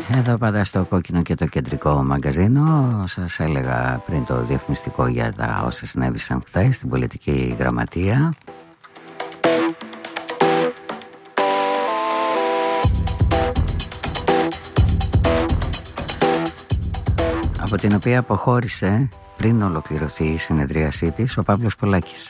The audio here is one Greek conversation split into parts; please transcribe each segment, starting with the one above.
Εδώ πάντα στο Κόκκινο και το Κεντρικό Μαγκαζίνο. Σας έλεγα πριν το διαφημιστικό για τα όσα συνέβησαν χθες στην πολιτική γραμματεία. Από την οποία αποχώρησε πριν ολοκληρωθεί η συνεδρίασή της ο Παύλος Πολάκης.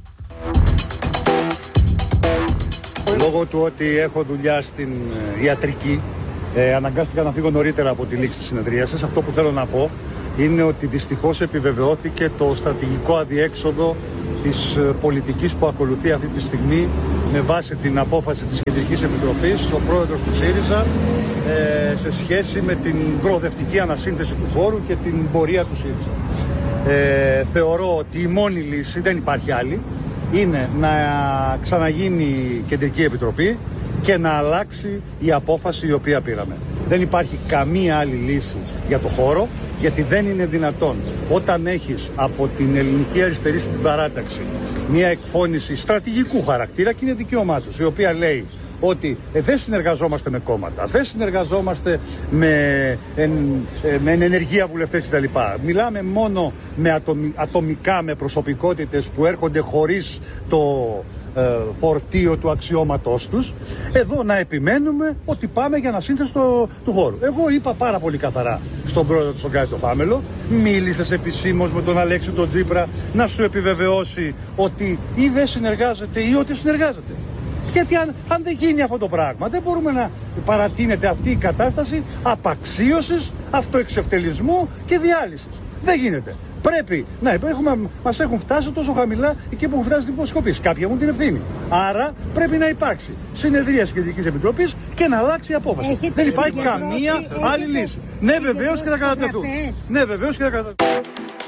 Λόγω του ότι έχω δουλειά στην ιατρική, αναγκάστηκα να φύγω νωρίτερα από τη λήξη της συνεδρίασης. Αυτό που θέλω να πω είναι ότι δυστυχώς επιβεβαιώθηκε το στρατηγικό αδιέξοδο της πολιτικής που ακολουθεί αυτή τη στιγμή με βάση την απόφαση της Κεντρικής Επιτροπής, ο πρόεδρος του ΣΥΡΙΖΑ, σε σχέση με την προοδευτική ανασύνθεση του χώρου και την πορεία του ΣΥΡΙΖΑ. Θεωρώ ότι η μόνη λύση, δεν υπάρχει άλλη, είναι να ξαναγίνει η Κεντρική Επιτροπή και να αλλάξει η απόφαση η οποία πήραμε. Δεν υπάρχει καμία άλλη λύση για το χώρο, γιατί δεν είναι δυνατόν όταν έχεις από την ελληνική αριστερή στην παράταξη μια εκφώνηση στρατηγικού χαρακτήρα, και είναι δικαίωμά τους, η οποία λέει ότι δεν συνεργαζόμαστε με κόμματα, δεν συνεργαζόμαστε με ενεργεία βουλευτές κτλ. Μιλάμε μόνο με ατομικά, με προσωπικότητες που έρχονται χωρίς το φορτίο του αξιώματός τους. Εδώ να επιμένουμε ότι πάμε για ανασύνθεση του χώρου. Εγώ είπα πάρα πολύ καθαρά στον πρόεδρο του Σοκράτη το Φάμελο, μίλησες επισήμως με τον Αλέξη τον Τσίπρα να σου επιβεβαιώσει ότι ή δεν συνεργάζεται ή ότι συνεργάζεται. Γιατί αν δεν γίνει αυτό το πράγμα, δεν μπορούμε να παρατείνεται αυτή η κατάσταση απαξίωσης, αυτοεξευτελισμού και διάλυσης. Δεν γίνεται. Πρέπει να μας έχουν φτάσει τόσο χαμηλά εκεί που έχουν φτάσει την υποσκοπής. Κάποιοι έχουν την ευθύνη. Άρα πρέπει να υπάρξει συνεδρίαση Κεντρικής Επιτροπής και να αλλάξει η απόφαση. Δεν υπάρχει καμία άλλη λύση. Ναι, βεβαίως και θα κατατεθούν. Ναι, βεβαίως και θα κατατεθούν.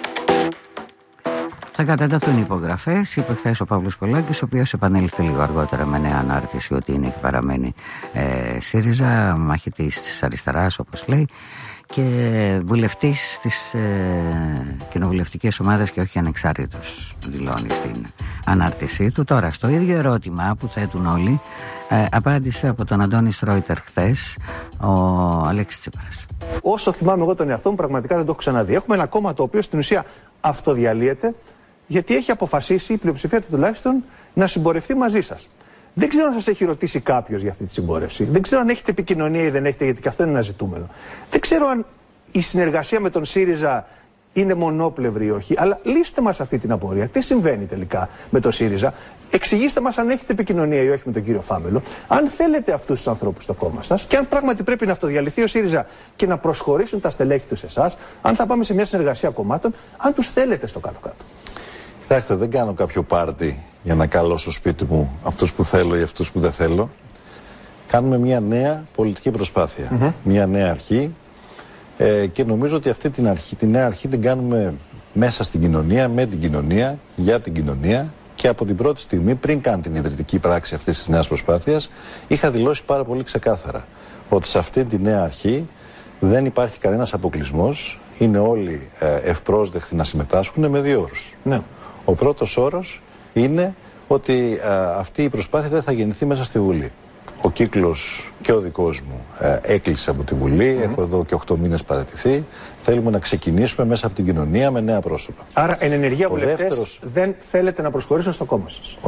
Θα κατατεθούν οι υπογραφές, είπε χθες ο Παύλος Πολάκης, ο οποίος επανέλθει λίγο αργότερα με νέα ανάρτηση ότι είναι και παραμένει ΣΥΡΙΖΑ, μαχητής της αριστεράς όπως λέει, και βουλευτής της κοινοβουλευτικής ομάδας και όχι ανεξάρτητος, δηλώνει στην ανάρτησή του. Τώρα, στο ίδιο ερώτημα που θέτουν όλοι, απάντησε από τον Αντώνη Στρόιτερ χθες ο Αλέξης Τσίπρας. Όσο θυμάμαι εγώ τον εαυτό μου, πραγματικά δεν το έχω ξαναδεί. Έχουμε ένα κόμμα το οποίο στην ουσία αυτοδιαλύεται, γιατί έχει αποφασίσει, η πλειοψηφία του τουλάχιστον, να συμπορευτεί μαζί σας. Δεν ξέρω αν σας έχει ρωτήσει κάποιος για αυτή τη συμπόρευση. Δεν ξέρω αν έχετε επικοινωνία ή δεν έχετε, γιατί και αυτό είναι ένα ζητούμενο. Δεν ξέρω αν η συνεργασία με τον ΣΥΡΙΖΑ είναι μονόπλευρη ή όχι, αλλά λύστε μας αυτή την απορία. Τι συμβαίνει τελικά με τον ΣΥΡΙΖΑ? Εξηγήστε μας αν έχετε επικοινωνία ή όχι με τον κύριο Φάμελο, αν θέλετε αυτούς τους ανθρώπους στο κόμμα σας και αν πράγματι πρέπει να αυτοδιαλυθεί ο ΣΥΡΙΖΑ και να προσχωρήσουν τα στελέχη του σε εσάς, αν θα πάμε σε μια συνεργασία κομμάτων, αν τους θέλετε στο κάτω-κάτω. Κοιτάξτε, δεν κάνω κάποιο πάρτι για να καλώ στο σπίτι μου αυτούς που θέλω ή αυτούς που δεν θέλω. Κάνουμε μια νέα πολιτική προσπάθεια, μια νέα αρχή, και νομίζω ότι αυτή τη νέα αρχή την κάνουμε μέσα στην κοινωνία, με την κοινωνία, για την κοινωνία, και από την πρώτη στιγμή, πριν καν την ιδρυτική πράξη αυτής της νέας προσπάθειας, είχα δηλώσει πάρα πολύ ξεκάθαρα ότι σε αυτή τη νέα αρχή δεν υπάρχει κανένας αποκλεισμός, είναι όλοι ευπρόσδεκτοι να συμμετάσχουν με δύο όρους. Ναι. Ο πρώτος όρος είναι ότι αυτή η προσπάθεια δεν θα γεννηθεί μέσα στη Βουλή. Ο κύκλος και ο δικός μου έκλεισε από τη Βουλή, έχω εδώ και 8 μήνες παρατηθεί. Θέλουμε να ξεκινήσουμε μέσα από την κοινωνία με νέα πρόσωπα. Άρα εν ενεργεία βουλευτές δεν θέλετε να προσχωρήσουν στο κόμμα σας?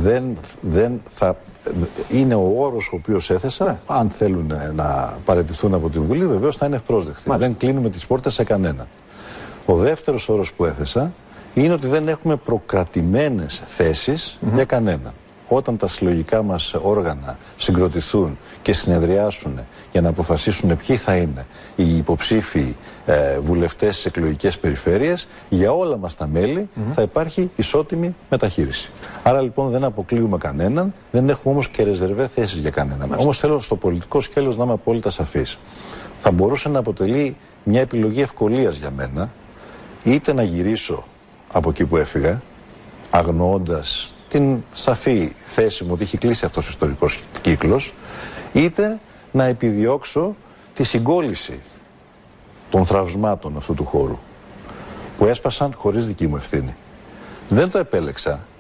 Είναι ο όρος ο οποίος έθεσα. Ναι. Αν θέλουν να παραιτηθούν από τη Βουλή, βεβαίως θα είναι ευπρόσδεκτοι. Μάλιστα. Δεν κλείνουμε τις πόρτες σε κανέναν. Ο δεύτερος όρος που έθεσα είναι ότι δεν έχουμε προκρατημένες θέσεις για κανέναν. Όταν τα συλλογικά μας όργανα συγκροτηθούν και συνεδριάσουν για να αποφασίσουν ποιοι θα είναι οι υποψήφοι βουλευτές στις εκλογικές περιφέρειες, για όλα μας τα μέλη θα υπάρχει ισότιμη μεταχείριση. Άρα λοιπόν δεν αποκλείουμε κανέναν, δεν έχουμε όμως και ρεζερβέ θέσεις για κανέναν. Όμως θέλω στο πολιτικό σκέλος να είμαι απόλυτα σαφής. Θα μπορούσε να αποτελεί μια επιλογή ευκολίας για μένα, είτε να γυρίσω από εκεί που έφυγα, αγνοώντας την σαφή θέση μου ότι έχει κλείσει αυτός ο ιστορικός κύκλος, είτε να επιδιώξω τη συγκόλληση των θραυσμάτων αυτού του χώρου που έσπασαν χωρίς δική μου ευθύνη. Δεν το επέλεξα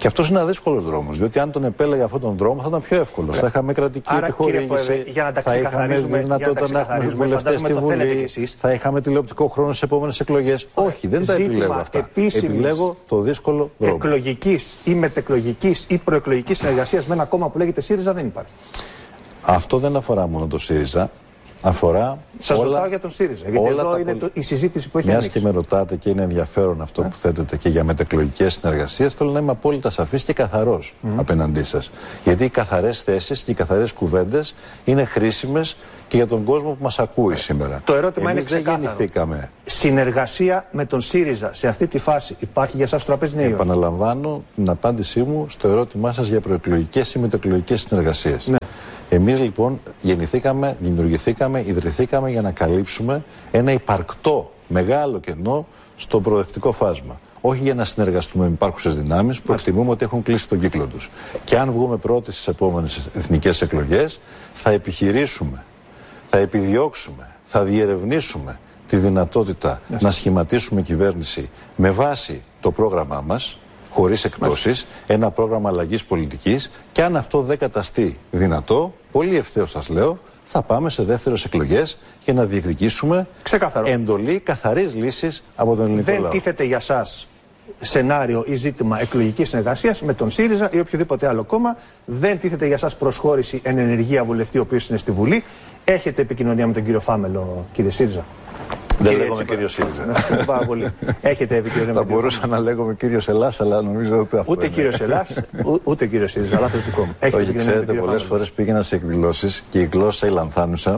Και αυτό είναι ένα δύσκολο δρόμο, διότι αν τον επέλεγε αυτόν τον δρόμο θα ήταν πιο εύκολο. Θα είχαμε κρατική επιχορήγηση, θα είχαμε δυνατότητα να έχουμε βουλευτές στη Βουλή, θα είχαμε τηλεοπτικό χρόνο στις επόμενες εκλογές. Όχι, δεν τα επιλέγω αυτά. Επιλέγω το δύσκολο δρόμο. Εκλογικής ή μετεκλογικής ή προεκλογικής συνεργασίας με ένα κόμμα που λέγεται ΣΥΡΙΖΑ δεν υπάρχει. Αυτό δεν αφορά μόνο το ΣΥΡΙΖΑ. Αφορά. Σας ρωτάω για τον ΣΥΡΙΖΑ. Γιατί εδώ είναι η συζήτηση που έχει ανοίξει. Μιας και με ρωτάτε και είναι ενδιαφέρον αυτό που θέτετε και για μετεκλογικές συνεργασίες, θέλω να είμαι απόλυτα σαφής και καθαρός απέναντί σας. Γιατί οι καθαρές θέσεις και οι καθαρές κουβέντες είναι χρήσιμες και για τον κόσμο που μας ακούει σήμερα. Το ερώτημα είναι ξεκάθαρο. Δεν γεννηθήκαμε. Συνεργασία με τον ΣΥΡΙΖΑ σε αυτή τη φάση υπάρχει για σας τραπέζι νέο? Επαναλαμβάνω την απάντησή μου στο ερώτημά σας για προεκλογικές ή μετεκλογικές συνεργασίες. Ναι. Εμείς λοιπόν γεννηθήκαμε, δημιουργηθήκαμε, ιδρυθήκαμε για να καλύψουμε ένα υπαρκτό μεγάλο κενό στο προοδευτικό φάσμα. Όχι για να συνεργαστούμε με υπάρχουσες δυνάμεις που εκτιμούμε ότι έχουν κλείσει τον κύκλο τους. Και αν βγούμε πρώτοι στις επόμενες εθνικές εκλογές, θα επιχειρήσουμε, θα επιδιώξουμε, θα διερευνήσουμε τη δυνατότητα να σχηματίσουμε κυβέρνηση με βάση το πρόγραμμά μας, χωρίς εκπτώσεις, ένα πρόγραμμα αλλαγής πολιτικής, και αν αυτό δεν καταστεί δυνατό, πολύ ευθέως σας λέω, θα πάμε σε δεύτερες εκλογές για να διεκδικήσουμε εντολή καθαρής λύσης από τον ελληνικό λαό. Δεν τίθεται για σας σενάριο ή ζήτημα εκλογικής συνεργασίας με τον ΣΥΡΙΖΑ ή οποιοδήποτε άλλο κόμμα. Δεν τίθεται για σας προσχώρηση εν ενεργεία βουλευτή, ο οποίος είναι στη Βουλή. Έχετε επικοινωνία με τον κύριο Φάμελο, κύριε ΣΥΡΙΖΑ? Δεν λέγομαι κύριο ΣΥΡΙΖΑ. Πάρα πολύ. Έχετε επικοινωνία με τον κύριο? Θα μπορούσα να λέγομαι κύριος Ελλάς, αλλά νομίζω ότι αυτό. Ούτε κύριος Ελλάς, ούτε κύριος ΣΥΡΙΖΑ. Λάθος δικό μου. Όχι, ξέρετε, πολλές φορές πήγαινα σε εκδηλώσεις και η γλώσσα η λανθάνουσα.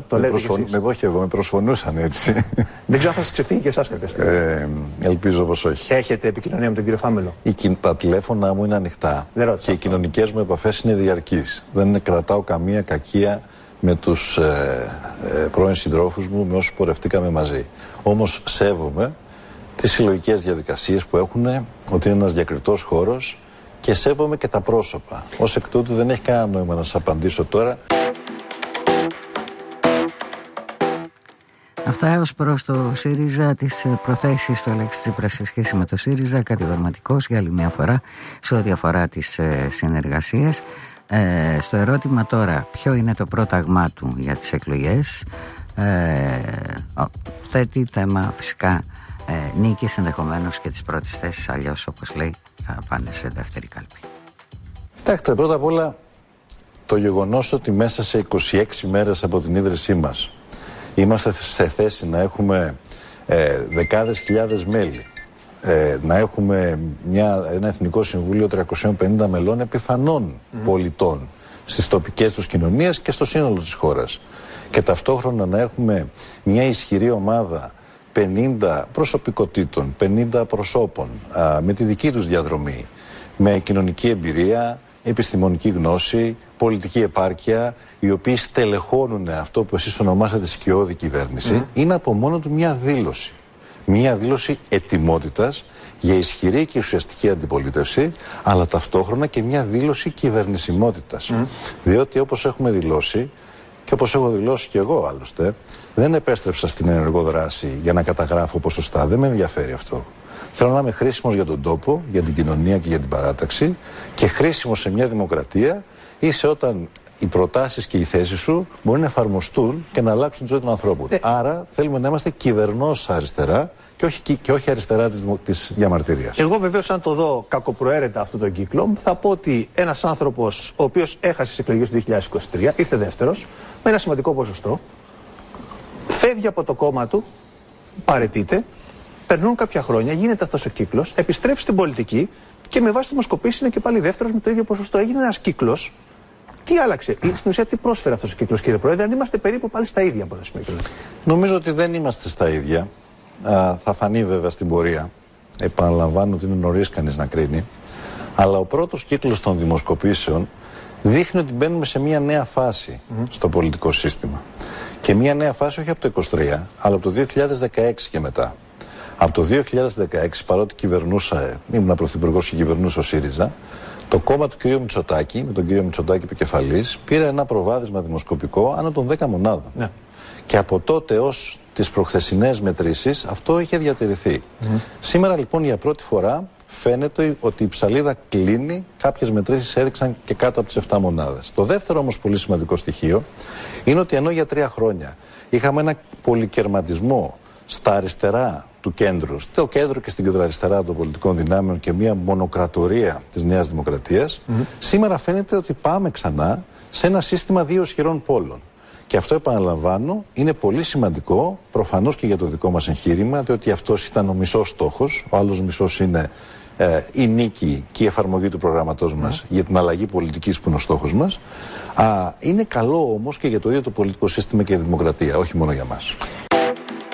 Με προσφωνούσαν έτσι. Δεν ξέρω αν θα σας ξεφύγει και εσάς κάποια στιγμή. Ελπίζω πως όχι. Έχετε επικοινωνία με τον κύριο Φάμελο? Τα τηλέφωνα μου είναι ανοιχτά και οι κοινωνικές μου επαφές είναι διαρκείς. Δεν κρατάω καμία κακία με τους πρώην συντρόφους μου, με όσους πορευτήκαμε μαζί. Όμως σέβομαι τις συλλογικές διαδικασίες που έχουν, ότι είναι ένας διακριτός χώρος, και σέβομαι και τα πρόσωπα. Ως εκ τούτου δεν έχει κανένα νόημα να σας απαντήσω τώρα. Αυτά ως προς το ΣΥΡΙΖΑ, τις προθέσεις του Αλέξη Τσίπρα σε σχέση με το ΣΥΡΙΖΑ, κατηγορηματικός για άλλη μια φορά σε ό,τι αφορά τις συνεργασίες. Στο ερώτημα τώρα ποιο είναι το πρόταγμά του για τις εκλογές, θέτει θέμα φυσικά νίκης, ενδεχομένως και τις πρώτες θέσεις, αλλιώς όπως λέει θα πάνε σε δεύτερη κάλπη. Κοιτάξτε, πρώτα απ' όλα το γεγονός ότι μέσα σε 26 μέρες από την ίδρυσή μας είμαστε σε θέση να έχουμε δεκάδες χιλιάδες μέλη, να έχουμε ένα Εθνικό Συμβούλιο 350 μελών επιφανών πολιτών στις τοπικές τους κοινωνίες και στο σύνολο της χώρας, και ταυτόχρονα να έχουμε μια ισχυρή ομάδα 50 προσωπικότητων, 50 προσώπων με τη δική τους διαδρομή, με κοινωνική εμπειρία, επιστημονική γνώση, πολιτική επάρκεια, οι οποίοι στελεχώνουν αυτό που εσείς ονομάσατε σκιώδη κυβέρνηση, είναι από μόνο του μια δήλωση. Μια δήλωση ετοιμότητας για ισχυρή και ουσιαστική αντιπολίτευση, αλλά ταυτόχρονα και μια δήλωση κυβερνησιμότητας. Διότι όπως έχουμε δηλώσει, και όπως έχω δηλώσει και εγώ άλλωστε, δεν επέστρεψα στην ενεργό δράση για να καταγράφω ποσοστά. Δεν με ενδιαφέρει αυτό. Θέλω να είμαι χρήσιμος για τον τόπο, για την κοινωνία και για την παράταξη, και χρήσιμος σε μια δημοκρατία είσαι όταν οι προτάσεις και οι θέσεις σου μπορεί να εφαρμοστούν και να αλλάξουν τη ζωή των ανθρώπων. Άρα θέλουμε να είμαστε κυβερνός αριστερά και όχι αριστερά της διαμαρτυρίας. Εγώ βεβαίως, αν το δω κακοπροαίρετα αυτόν τον κύκλο, θα πω ότι ένας άνθρωπος ο οποίος έχασε τις εκλογές του 2023, ήρθε δεύτερος, με ένα σημαντικό ποσοστό, φεύγει από το κόμμα του, παραιτείται, περνούν κάποια χρόνια, γίνεται αυτός ο κύκλος, επιστρέφει στην πολιτική και με βάση δημοσκοπήσεις είναι και πάλι δεύτερος με το ίδιο ποσοστό. Έγινε ένας κύκλος. Τι άλλαξε, στην ουσία τι πρόσφερε αυτός ο κύκλος, κύριε Πρόεδρε, αν είμαστε περίπου πάλι στα ίδια από ένα σημείο? Νομίζω ότι δεν είμαστε στα ίδια. Θα φανεί βέβαια στην πορεία. Επαναλαμβάνω ότι είναι νωρίς κανείς να κρίνει. Αλλά ο πρώτος κύκλος των δημοσκοπήσεων δείχνει ότι μπαίνουμε σε μια νέα φάση στο πολιτικό σύστημα. Και μια νέα φάση όχι από το 2023, αλλά από το 2016 και μετά. Από το 2016, παρότι κυβερνούσα, ήμουν πρωθυπουργός και κυβερνούσα ο ΣΥΡΙΖΑ, το κόμμα του κ. Μητσοτάκη, με τον κ. Μητσοτάκη επικεφαλής, πήρε ένα προβάδισμα δημοσκοπικό άνω των 10 μονάδων. Ναι. Και από τότε ως τις προχθεσινές μετρήσεις αυτό είχε διατηρηθεί. Σήμερα λοιπόν για πρώτη φορά φαίνεται ότι η ψαλίδα κλείνει. Κάποιες μετρήσεις έδειξαν και κάτω από τις 7 μονάδες. Το δεύτερο όμως πολύ σημαντικό στοιχείο είναι ότι ενώ για 3 χρόνια είχαμε ένα πολυκερματισμό στα αριστερά του κέντρου, στο κέντρο και στην κεντροαριστερά των πολιτικών δυνάμεων και μια μονοκρατορία της Νέας Δημοκρατίας, σήμερα φαίνεται ότι πάμε ξανά σε ένα σύστημα 2 ισχυρών πόλων. Και αυτό, επαναλαμβάνω, είναι πολύ σημαντικό, προφανώς και για το δικό μας εγχείρημα, διότι αυτός ήταν ο μισός στόχος. Ο άλλος μισός είναι η νίκη και η εφαρμογή του προγραμματός μας για την αλλαγή πολιτικής που είναι ο στόχος μας. Είναι καλό όμως και για το ίδιο το πολιτικό σύστημα και η δημοκρατία, όχι μόνο για μας.